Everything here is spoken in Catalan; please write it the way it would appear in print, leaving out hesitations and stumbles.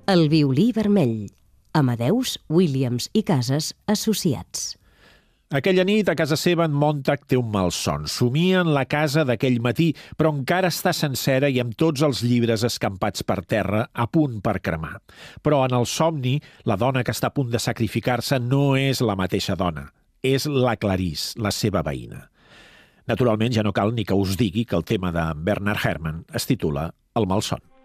El violí vermell. Amadeus, Williams i Casas, associats. Aquella nit, a casa seva, en Montag té un malson. Somia en la casa d'aquell matí, però encara està sencera i amb tots els llibres escampats per terra, a punt per cremar. Però en el somni, la dona que està a punt de sacrificar-se no és la mateixa dona. És la Clarice, la seva veïna. Naturalment, ja no cal ni que us digui que el tema de Bernard Herrmann es titula El malson.